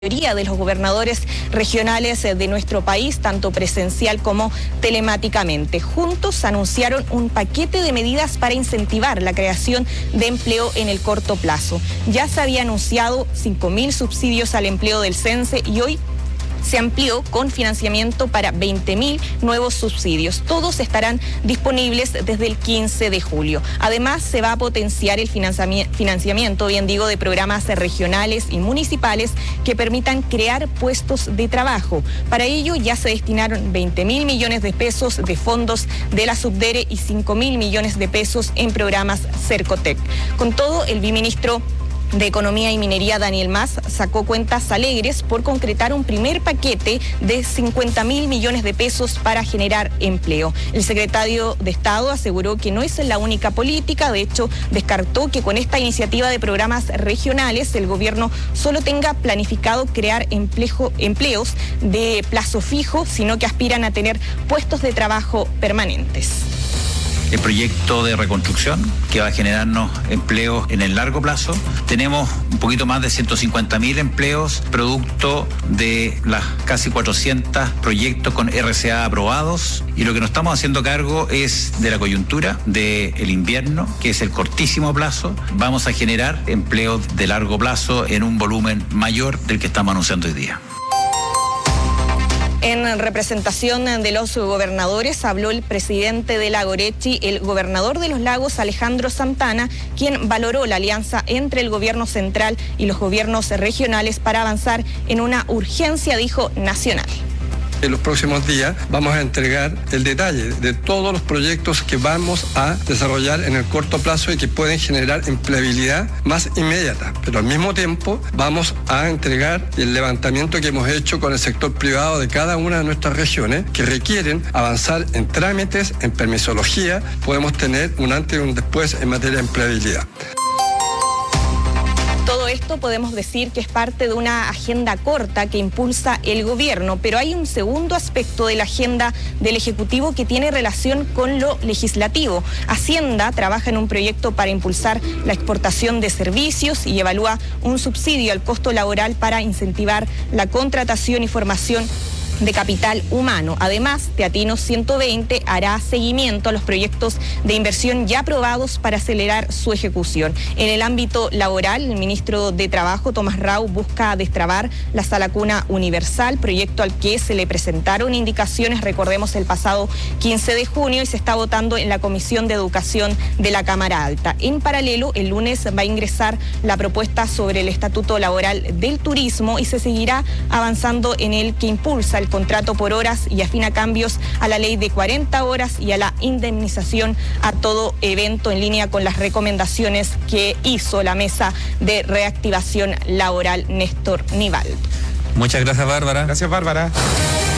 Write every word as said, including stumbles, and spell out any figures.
mayoría de los gobernadores regionales de nuestro país, tanto presencial como telemáticamente. Juntos anunciaron un paquete de medidas para incentivar la creación de empleo en el corto plazo. Ya se había anunciado cinco mil subsidios al empleo del CENSE y hoy se amplió con financiamiento para veinte mil nuevos subsidios. Todos estarán disponibles desde el quince de julio. Además, se va a potenciar el financiamiento, bien digo, de programas regionales y municipales que permitan crear puestos de trabajo. Para ello ya se destinaron veinte mil millones de pesos de fondos de la Subdere y cinco mil millones de pesos en programas Cercotec. Con todo, el viceministro de Economía y Minería, Daniel Mas, sacó cuentas alegres por concretar un primer paquete de cincuenta mil millones de pesos para generar empleo. El secretario de Estado aseguró que no es la única política, de hecho descartó que con esta iniciativa de programas regionales el gobierno solo tenga planificado crear emplejo, empleos de plazo fijo, sino que aspiran a tener puestos de trabajo permanentes. El proyecto de reconstrucción que va a generarnos empleos en el largo plazo. Tenemos un poquito más de ciento cincuenta mil empleos producto de las casi cuatrocientos proyectos con R C A aprobados, y lo que nos estamos haciendo cargo es de la coyuntura del invierno, que es el cortísimo plazo. Vamos a generar empleos de largo plazo en un volumen mayor del que estamos anunciando hoy día. En representación de los gobernadores habló el presidente de Lagorechi, el gobernador de los Lagos, Alejandro Santana, quien valoró la alianza entre el gobierno central y los gobiernos regionales para avanzar en una urgencia, dijo, nacional. En los próximos días vamos a entregar el detalle de todos los proyectos que vamos a desarrollar en el corto plazo y que pueden generar empleabilidad más inmediata. Pero al mismo tiempo vamos a entregar el levantamiento que hemos hecho con el sector privado de cada una de nuestras regiones que requieren avanzar en trámites, en permisología. Podemos tener un antes y un después en materia de empleabilidad. Todo esto podemos decir que es parte de una agenda corta que impulsa el gobierno, pero hay un segundo aspecto de la agenda del Ejecutivo que tiene relación con lo legislativo. Hacienda trabaja en un proyecto para impulsar la exportación de servicios y evalúa un subsidio al costo laboral para incentivar la contratación y formación de capital humano. Además, Teatinos ciento veinte hará seguimiento a los proyectos de inversión ya aprobados para acelerar su ejecución. En el ámbito laboral, el ministro de Trabajo, Tomás Rau, busca destrabar la Sala Cuna Universal, proyecto al que se le presentaron indicaciones, recordemos, el pasado quince de junio, y se está votando en la Comisión de Educación de la Cámara Alta. En paralelo, el lunes va a ingresar la propuesta sobre el Estatuto Laboral del Turismo y se seguirá avanzando en el que impulsa el contrato por horas y afina cambios a la ley de cuarenta horas y a la indemnización a todo evento, en línea con las recomendaciones que hizo la Mesa de Reactivación Laboral Néstor Nival. Muchas gracias, Bárbara. Gracias, Bárbara.